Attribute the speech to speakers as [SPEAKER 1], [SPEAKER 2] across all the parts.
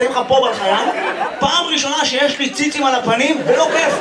[SPEAKER 1] לך פה בחיים, פעם ראשונה שיש לי ציצים על הפנים, ולא כיף.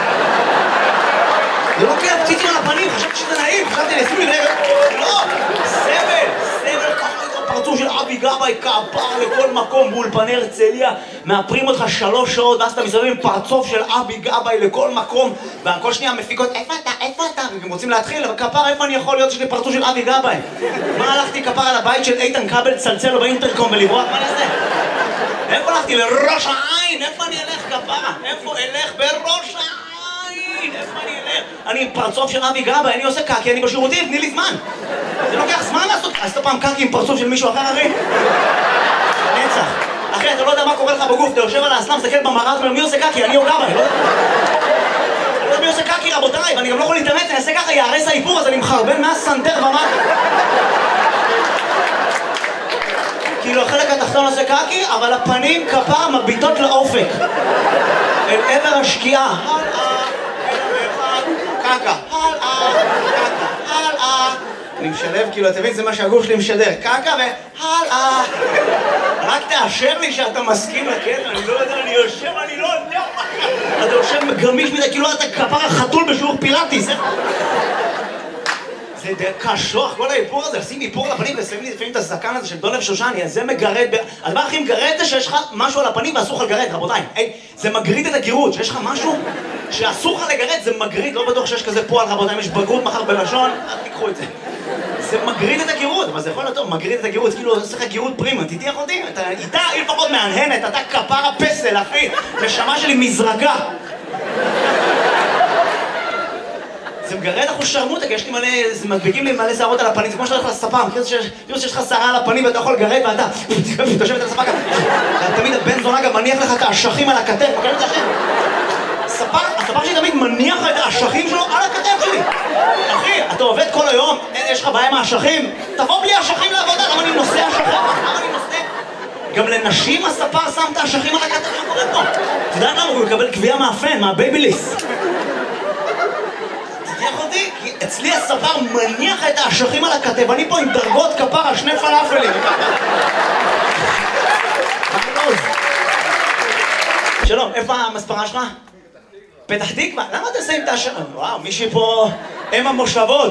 [SPEAKER 1] זה לא כיף, ציצים על הפנים, חשבתי שזה נעים, חשבתי לשים לי רגע, לא, סבל, ככה פרצוף של אבי גבאי, כפר לכל מקום, באולפני הרצליה, מאפרים אותך 3 שעות, ואז אתה מסתובב עם פרצוף של אבי גבאי לכל מקום, וכל שנייה מפיקות, איפה אתה? והם רוצים להתחיל, אבל כפר, איפה אני יכול להיות שיש לי פרצוף של אבי גבאי? מה הלכתי כפר על הבית של איתן כבל, צלצל לו באינטרקום ולברוח, מה נעשה? איפה הלכתי? לראש העין, איפה אני אלך כפרה? איפה אלך בראש העין? איפה אני אלך? אני עם פרצוף של אבי גבאי, אני עושה קקי, אני בשירותים, תני לי זמן. זה לוקח זמן לעשות, עשית פעם קקי עם פרצוף של מישהו אחר, אחי? נצח. אחי, אתה לא יודע מה קורה לך בגוף, אתה יושב על האסלאם, מסתכל במראה, אתה אומר, מי עושה קקי? אני או גבאי, לא יודע מי עושה קקי, רבותיי, ואני גם לא יכול להתאמץ, אני אעשה ככה, יערס האיפור, אז אני מחרבן מהסנטר ומטה. כאילו החלק התחתון עושה קקי, אבל הפנים כפר מביטות לאופק. אל עבר השקיעה. קקה. הלאה. אני משלב, כאילו, אתה מבין, זה מה שהגוף שלי משדר. קקה והלאה. רק תאשר לי שאתה מסכים לקטע, אני לא יודע, אני יושב, אני לא יודע. אתה יושב גמיש מזה, כאילו אתה כפר החתול בשיעור פילאטיס. זה קשוח, כל האיפור הזה, לשים איפור על הפנים ושמים לי לפעמים את הזקן הזה של דולב שושני, זה מגרד, הדבר הכי מגרד זה שיש לך משהו על הפנים ואסור לך לגרד, רבותיי. זה מגריד את הגירות, שיש לך משהו שאסור לך לגרד, זה מגריד, לא בטוח שיש כזה פועל, רבותיי, אם יש בגרות מחר בלשון, אל תיקחו את זה. זה מגריד את הגירות, אבל זה יכול להיות טוב, מגריד את הגירות, כאילו עושה לך גירות פרימה, תתיח אותי, איתה היא לפחות מהנהנת, אתה כפר הפסל, אחי, נשמה שלי מזרקה. זה מגרד אחוז שרמוטה, כי יש לי מלא, זה מדביקים לי מלא שערות על הפנים, זה כמו שאתה הולך לספה, מכיר שיש לך שערה על הפנים ואתה יכול לגרד ואתה תושבת על הספה ככה. תמיד הבן זונה גם מניח לך את האשכים על הכתף, מכיר את השם? הספה שלי תמיד מניח את האשכים שלו על הכתף שלי. אחי, אתה עובד כל היום, יש לך בעיה עם האשכים? תבוא בלי האשכים לעבודה, למה אני נושא אשכים? למה אני נושא? גם לנשים הספה שם את האשכים על הכתף, מה קורה פה? אתה יודע למה? הוא מקבל קביעה מהפן, מהבייביליס. כי אצלי הספר מניח את האשכים על הכתב, אני פה עם דרגות כפרה, 2 פלאפלים. שלום, איפה המספרה שלך? פתח תקווה? למה אתה שמים את האשכים? וואו, מישהי פה אם המושבות.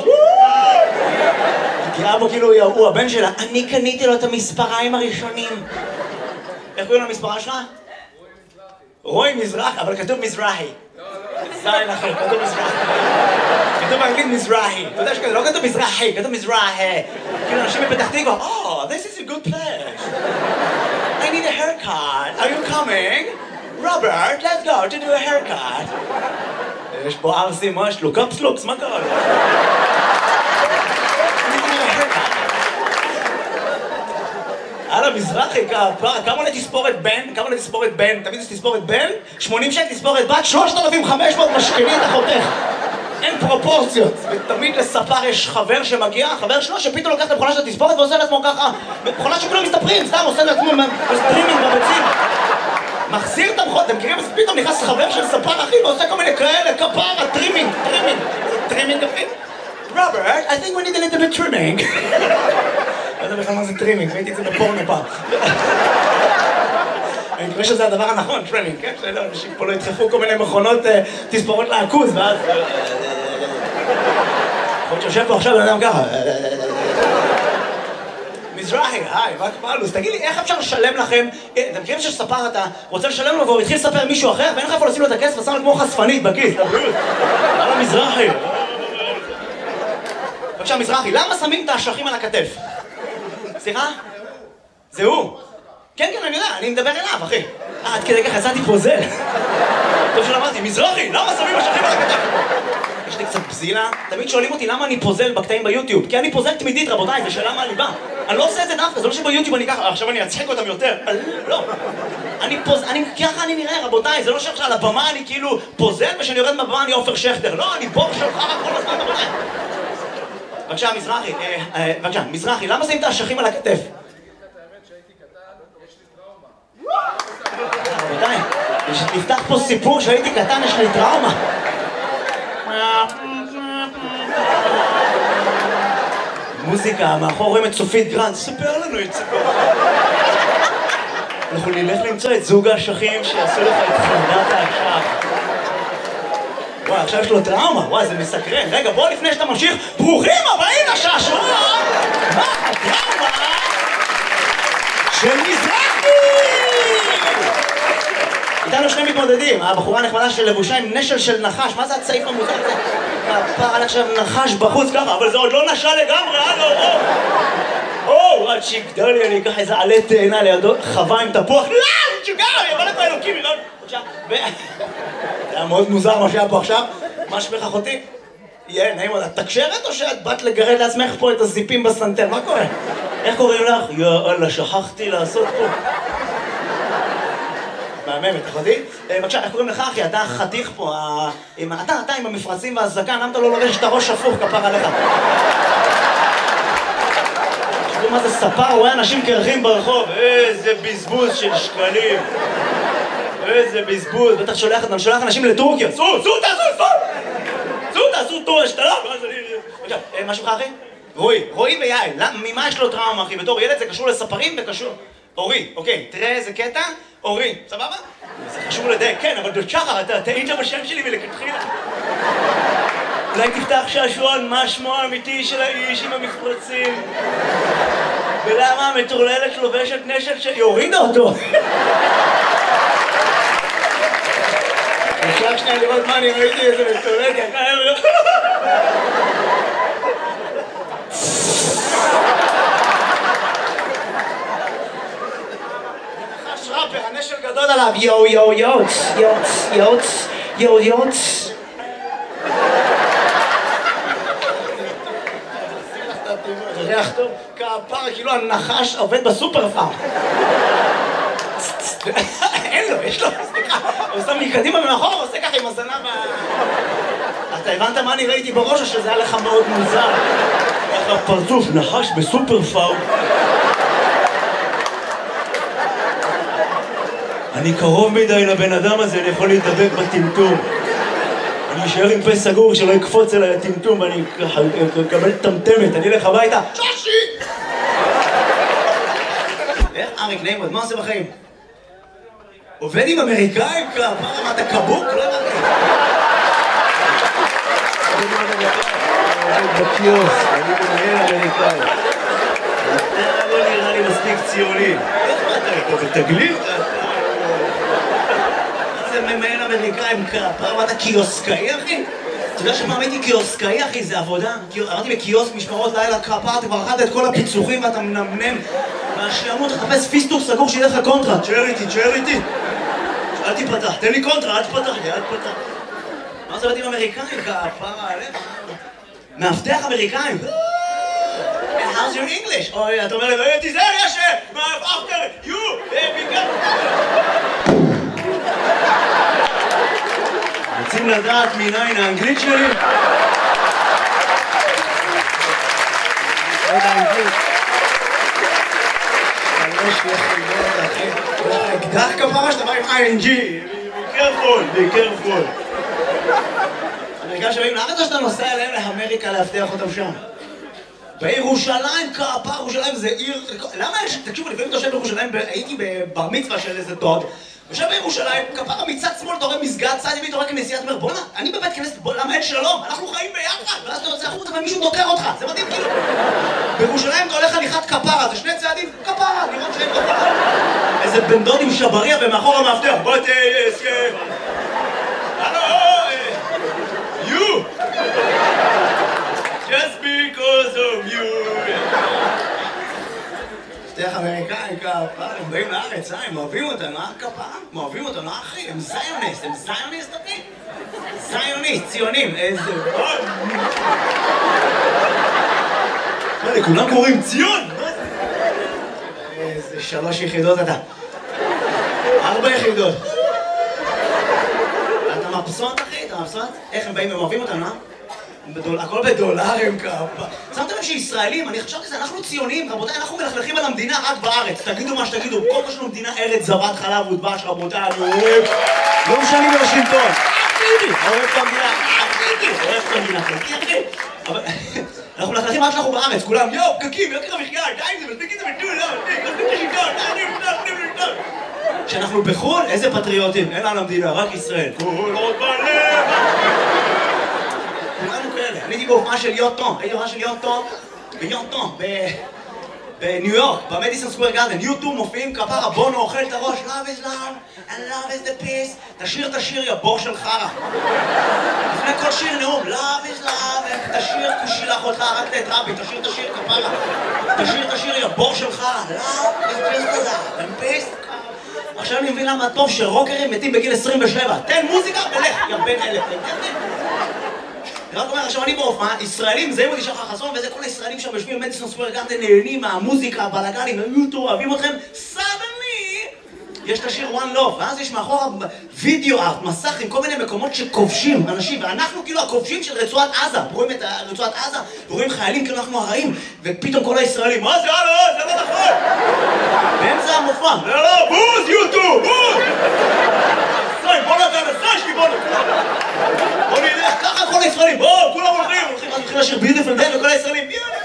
[SPEAKER 1] תראה בו כאילו הוא הבן שלה. אני קניתי לו את המספריים הראשונים. איך קוראים למספרה שלך? רוי מזרחי, אבל כתוב מזרחי. זין אחר, כתוב מזרחי. כתוב באנגלית מזרחי. אתה יודע שכזה, לא כתוב מזרחי, כתוב מזרחי. כאילו אנשים בפתח תקווה, oh, this is a good place. I need a haircut. Are you coming? Robert, let's go to do a haircut. יש פה ארסי, מה יש לו? קפסלוקס, מה קרה לו? הלאה, מזרחי, כמה עולה תספורת בן? כמה עולה תספורת בן? תמיד יש תספורת בן? 80 שקל תספורת בת, 3,500 משכני אתה חותך. אין פרופורציות. ותמיד לספר יש חבר שמגיע, חבר שלו שפתאום לוקח את המכונה של התספורת ועושה לעצמו ככה. מכונה שכולם מסתפרים, סתם עושה לעצמו סטרימינג בביצים. מחזיר את המכונה, אתם מכירים? אז פתאום נכנס חבר של ספר אחי ועושה כל מיני כאלה, כפרה, טרימינג. טרימינג, Robert, I think we need a little bit trimming. לא יודע בכלל מה זה טרימינג, ראיתי את זה בפורנו פעם. אני מקווה שזה הדבר הנכון, טרימינג, כן? שאנשים פה לא ידחפו כל מיני מכונות תספורות לעכוז, ואז... יכול שיושב פה עכשיו בן אדם ככה. מזרחי, היי, מה קרה לו? אז תגיד לי, איך אפשר לשלם לכם? אתם מכירים שספר אתה רוצה לשלם לו והוא התחיל לספר מישהו אחר ואין לך איפה לשים לו את הכסף ושם לו כמו חשפנית בכיס, לבריאות. על המזרחי. בבקשה, מזרחי, למה שמים את האשכים על הכתף? סליחה? זה הוא. כן, כן, אני יודע, אני מדבר אליו, אחי. עד כדי ככה יצאתי פוזל. טוב שלמדתי, מזרחי, למה שמים אשכים על הכתף? יש לי קצת בזילה. תמיד שואלים אותי למה אני פוזל בקטעים ביוטיוב. כי אני פוזל תמידית, רבותיי, זה שאלה מהליבה. אני לא עושה את זה דווקא, זה לא שביוטיוב אני ככה, עכשיו אני אצחק אותם יותר. לא. ככה אני נראה, רבותיי, זה לא שעכשיו על הבמה אני כאילו פוזל ושאני יורד מהבמה אני עופר שכטר. לא, אני בור שלך כל הזמן, רבותיי. בבקשה, מזרחי, מזרחי, למה שמים את האשכים על הכתף? רבותיי, נפתח פה סיפור שהייתי קטן, יש לי טראומה. מוזיקה, מאחור רואים את סופית גרנד, ספר לנו את סיפור. אנחנו נלך למצוא את זוג האשכים שיעשו לך את חמדת האשך. וואי, עכשיו יש לו טראומה, וואי, זה מסקרן. רגע, בוא לפני שאתה ממשיך, ברוכים הבאים לשעשוע! מה הטראומה של מזרחי? איתנו שני מתמודדים, הבחורה הנחמדה של לבושה עם נשל של נחש, מה זה הצעיף המוזר הזה? הפר על עכשיו נחש בחוץ ככה, אבל זה עוד לא נשל לגמרי, הלו, או, עד שיגדל לי, אני אקח איזה עלה תאנה לידו, חווה עם תפוח, לא, שוגר, אני אבוא לפה אלוקים, זה היה מאוד מוזר מה שהיה פה עכשיו. מה שמך אחותי? יהיה, נעים עוד, את תקשרת או שאת באת לגרד לעצמך פה את הזיפים בסנטר? מה קורה? איך קוראים לך? יאללה, שכחתי לעשות פה. מהממת, אחותי? בבקשה, איך קוראים לך אחי? אתה חתיך פה, אתה עם המפרצים והזקן, למה אתה לא לובש את הראש הפוך כפר עליך? תראו מה זה ספר, רואה אנשים קרחים ברחוב, איזה בזבוז של שקלים. איזה בזבוז, בטח שולח אנשים לטורקיה. סו, תעשו טור השתלה. מה שמך אחי? רועי ויעל. ממה יש לו טראומה אחי? בתור ילד זה קשור לספרים וקשור... אורי, אוקיי, תראה איזה קטע, אורי, סבבה? זה חשוב לדייק, כן, אבל שחר, אתה טעית בשם שלי מלכתחילה. אולי תפתח שעשועון, מה שמו האמיתי של האיש עם המפרצים? ולמה המטורללת לובשת נשל שהיא הורידה אותו? אפשר שנייה לראות מה אני ראיתי איזה מטורללת, הנשל גדול עליו, יוץ. זה ריח טוב, כפר, כאילו הנחש עובד בסופר פארם. אין לו, יש לו, סליחה, הוא שם מקדימה ומאחור, הוא עושה ככה עם הזנב אתה הבנת מה אני ראיתי בראש או שזה היה לך מאוד מוזר? איך הפרצוף נחש בסופר פארם. אני קרוב מדי לבן אדם הזה, אני יכול להתדבק בטמטום. אני אשאר עם פה סגור שלא יקפוץ אליי הטמטום ואני אקבל טמטמת, אני אלך הביתה. שושי! איך אריק נעים, מה עושה בחיים? עובד עם אמריקאים? מה אתה קבוק? לא הבנתי. עובד בקיוס, אני מנהל אמריקאי. אתה לא נראה לי מספיק ציוני. איך אתה פה בתגלית? ממהל אמריקאים כפר, אתה קיוסקאי אחי? אתה יודע שמה הייתי קיוסקאי אחי? זה עבודה? אמרתי בקיוסק משמרות לילה כפר, אתה כבר אכלת את כל הפיצוחים ואתה מנמנם מהשעמות, תחפש פיסטוק סגור שיהיה לך קונטרה. תשאר איתי אל תיפתח, תן לי קונטרה, אל תפתח לי, אל תפתח. מה זה בתים אמריקאים כפר עליך? מאבטח אמריקאים? How's your English? אוי, אתה אומר לי, תיזהר יש, after you, רוצים לדעת מניין האנגלית שלי? עוד האנגלית. יש לי חילות, אחי. יש לך אקדח כפרה שאתה בא עם ING. be careful. אמריקאים שבאים לארץ או שאתה נוסע אליהם לאמריקה להבטיח אותם שם? בירושלים, כפר, ירושלים זה עיר... למה יש... תקשיבו, לפעמים אתה יושב בירושלים, הייתי בבר מצווה של איזה דוד יושב בירושלים, כפרה מצד שמאל, אתה רואה מסגד, צד ימין, אתה רואה כנסיית אומר, בוא'נה, אני בבית כנסת, למה אין שלום? אנחנו חיים ביחד, ואז אתה יוצא החוצה ומישהו דוקר אותך, זה מדהים כאילו. בירושלים אתה הולך הליכת כפרה, זה שני צעדים, כפרה, לראות שאין כפרה. איזה בן דוד עם שבריה ומאחור המאבטח, בוא תהיה הסכם. הלו, you! Just because of you! שתיך אמריקאים כפרה, הם באים לארץ, הם אוהבים אותנו, כפרה? הם אוהבים אותנו, אחי, הם זיוניסט, אחי? זיוניסט, ציונים, איזה... מה זה, כולם קוראים ציון? איזה 3 יחידות אתה. 4 יחידות. אתה מבסוט, אחי? אתה מבסוט? איך הם באים, הם אוהבים אותנו, הכל בדולרים כפה. שמתם לב שישראלים, אני חשבתי שזה, אנחנו ציונים, רבותיי, אנחנו מלכלכים על המדינה רק בארץ. תגידו מה שתגידו, כל מה שלנו מדינה ארץ זבת חלב ודבש, רבותיי, אני אוהב. לא משנים בשלטון. אוהב את המדינה, אוהב את המדינה, אחי. אבל אנחנו מלכלכים רק שאנחנו בארץ, כולם, יואו, פקקים, יוקר המחיה, די, זה מספיק את זה בטול, מספיק את השלטון, כשאנחנו בחו"ל, איזה פטריוטים? אין על המדינה, רק ישראל. כול עוד בלב! כולנו כאלה. אני הייתי בהופעה של יוטו, בניו יורק, במדיסון סקוור גארדן, יוטו מופיעים כפרה, בונו אוכל את הראש, love is love, and love is the peace, תשיר את השיר, יא בור של חרא. לפני כל שיר נאום, love is love, תשיר, שילח אותך רק את רבי, תשיר את השיר כפרה. תשיר את השיר, יא בור של חרא, love is just the love, and peace. עכשיו אני מבין למה טוב שרוקרים מתים בגיל 27, תן מוזיקה ולך, יא בן אלף. רק אומר, עכשיו אני בהופעה, ישראלים, זה מודי שחר חסון, וזה כל הישראלים שם יושבים במדיסון סקוור גארדן, נהנים מהמוזיקה, הבלגנים, היוטו, אוהבים אתכם, suddenly יש את השיר One Love, ואז יש מאחורה וידאו ארט, מסך עם כל מיני מקומות שכובשים אנשים, ואנחנו כאילו הכובשים של רצועת עזה, רואים את רצועת עזה, ורואים חיילים כאילו אנחנו הרעים, ופתאום כל הישראלים, מה זה? זה לא נכון! באמצע המופע, לא, בוז, יוטו, בוז! בוא נתן, בוא נלך, ככה כל הישראלים, בואו, כולם הולכים לשיר ביוטיפול דיי וכל הישראלים,